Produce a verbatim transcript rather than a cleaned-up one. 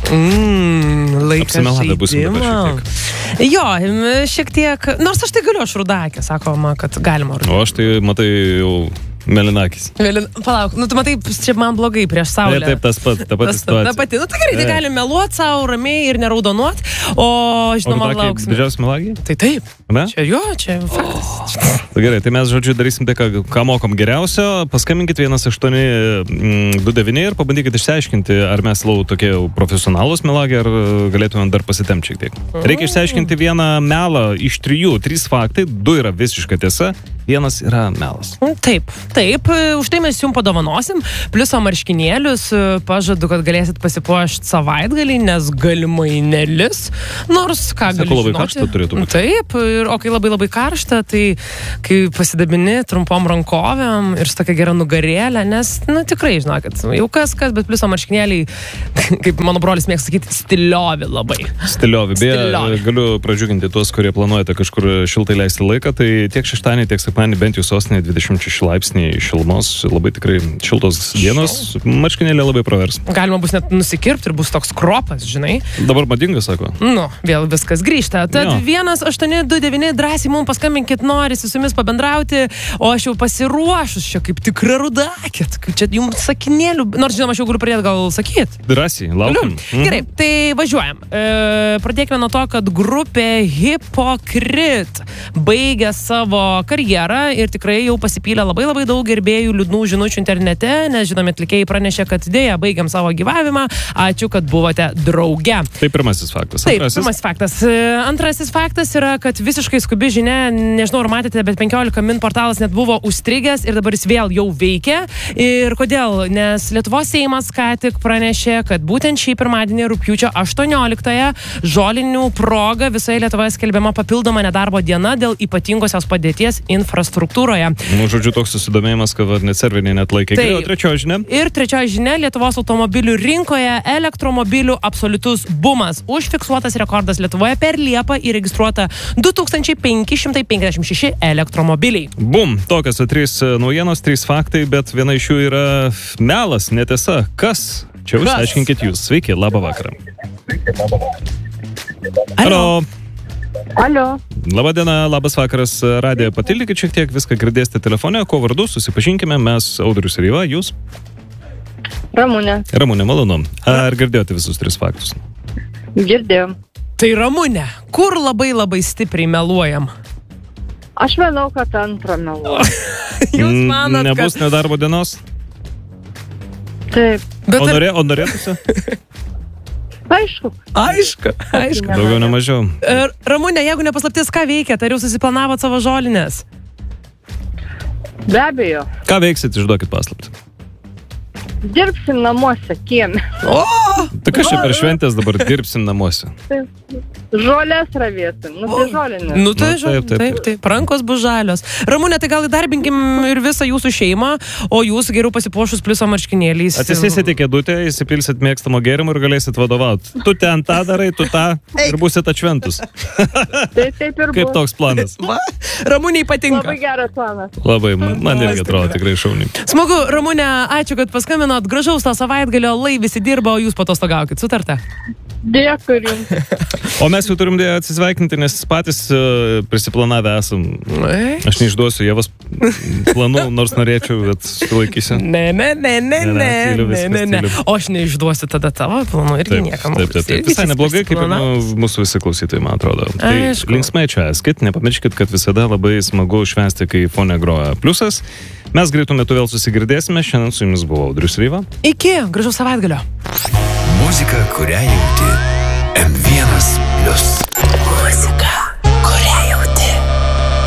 Mm, laikas žaidimo. Jo, šiek tiek, nors aš tai galiu, aš rudakė, sakoma, kad galima rudakė. O aš tai, matai, jau Mėlynakis. Mėlyn... Palauk, nu tu matai, čia man blogai prieš saulę. Ne, taip, tas pat, ta pati situacija. Ta pati, nu tai gerai, tai galim meluot savo ramiai ir neraudonuot, o žinoma, lauksime. Didžiausia melagija? Tai taip. Ne? Čia jo, čia faktas. Oh. Tai gerai, tai mes, žodžiu, darysim tai, ką, ką mokom geriausio. Paskambinkit vienas aštuoni du devyni ir pabandykit išsiaiškinti, ar mes lau tokie profesionalūs melagiai, ar galėtumėm dar pasitemti šiek tiek. Reikia išsiaiškinti vieną melą iš trijų. Trys faktai, du yra visiška tiesa, vienas yra melas. Taip, taip, už tai mes jums padovanosim, pliuso marškinėlius, pažadu, kad galėsit pasipuošti savaitgalį, nes galimai nelis, nors ką gali žinoti. Labai karšta turėtų būti. Taip, ir, o kai labai labai karšta, tai kai pasidabini trumpom rankovėm ir su tokia gera nugarėlė, nes, nu tikrai, žinokit, jau kas kas, bet pliuso marškinėliai, kaip mano brolis mėgsta sakyti, stiliovį labai. Stiliovį, beje, galiu pradžiuginti tuos, kurie planuojate kažkur šiltai leisti laiką, tai tiek šeštadienį, tiek sekmadienį bent jau sostinėje dvidešimt šeši laipsniai šilumos, labai tikrai šiltos dienos, marškinėlė labai pravers. Galima bus net nusikirpti ir bus toks kropas, žinai. Dabar madinga, sako. Nu, vėl viskas grįžta. Tad vienas aštuoni du devyni drąsiai mums paskambinkit, norisi su jumis pabendrauti, o aš jau pasiruošus čia kaip tikra rudakė. Čia jums sakinėlių, nors žinoma, aš jau galiu pradėti gal sakyti. Drąsiai, laukiam. Mhm. Gerai, tai važiuojam. E, pradėkime nuo to, kad grupė Hypocrite baigė savo karjerą ir tikrai jau pasipylė labai labai daug gerbėjų liūdnų žinučių internete, nes žinomi atlikėjai pranešė, kad dėja baigiam savo gyvavimą, ačiū, kad buvote drauge. Tai pirmasis faktas. Taip, pirmasis faktas. Antrasis faktas yra, kad visiškai skubi žinia, nežinau, ar matėte, bet penkiolika min portalas net buvo užstrigęs ir dabar jis vėl jau veikia. Ir kodėl? Nes Lietuvos Seimas ką tik pranešė, kad būtent šį pirmadienį rugpjūčio aštuonioliktąją žolinių proga visoje Lietuvoje skelbiama papildoma nedarbo diena dėl ypatingosios padėties infrastruktūroje. Nu, žodžiu, toks susidomėjimas, kad net serveriai net laikė. Tai, o trečioji žinia? Ir trečioji žinia, Lietuvos automobilių rinkoje elektromobilių absoliutus bumas. Užfiksuotas rekordas Lietuvoje per Liepą įregistruota du tūkstančiai penki šimtai penkiasdešimt šeši elektromobiliai. Bum, tokios trys naujienos, trys faktai, bet viena iš jų yra melas, netiesa. Kas? Čia užsiaiškinkit jūs. Sveiki, labą vakarą. Alio. Alio. Labą dieną, labas vakaras, radiją patildykit šiek tiek, viską girdėsite telefone, ko vardu, susipažinkime, mes Audrius ir Iva, jūs? Ramunė. Ramunė, malonu. Ar girdėjote visus tris faktus? Girdėjom. Tai Ramunė, kur labai labai stipriai meluojam? Aš manau, kad antrą meluojam. Jūs manot, kad... Nebus nedarbo dienos? Taip. Bet o, norė, o norėtųsi? Aišku. Aišku, aišku. Daugiau nemažiau. Ramunė, jeigu nepaslaptis, ką veikėt? Ar jau susiplanavot savo žolinės? Be abejo. Ką veiksit, išduokit paslaptį? Dirbsim namuose, kieme. O! Tai kas čia per šventės dabar dirbsim namuose? Taip. Žolės ravėsim, nu tai žolinės. Nu tai žolinės, taip, taip, taip, rankos bus žalios. Ramunė, tai gal įdarbinkim ir visą jūsų šeimą, o jūs geriau pasipuošus pliuso marškinėliais. Atsisėsite kėdutę, įsipilsit mėgstamo gėrimo ir galėsit vadovauti. Tu ten tą darai, tu tą ir būsit atšventus. Tai taip ir bus. Kaip toks planas? Ramunė patinka. Labai geras planas. Labai, man irgi atrodo tikrai šauniai. Smagu, Ramunė, ačiū, kad paskambinot. Gražaus to savaitgalio, lai visi dirba, o jūs patostogaukit. Sutarta? Dėkui jums. O mes jau turim dėja atsisveikinti, nes patys uh, prisiplanavę esam. Aš neišduosiu Ievos planų, nors norėčiau, bet sulaikysiu. Ne, ne, ne, ne, ne, ne, ne, ne. O aš neišduosiu tada tavo planų irgi niekam. Taip, taip, taip. Visai neblogai, kaip ir nu, mūsų visi klausytojai, man atrodo. Tai linksmai čia eskit, nepamirškit, kad visada labai smagu švęsti, kai fone groja pliusas. Mes greitų metu vėl susigirdėsime. Šiandien su jumis buvo Audrius ir Iva. Iki, gražaus savaitgalio. Muzika, kurią jauti. M vienas plius. Muzika.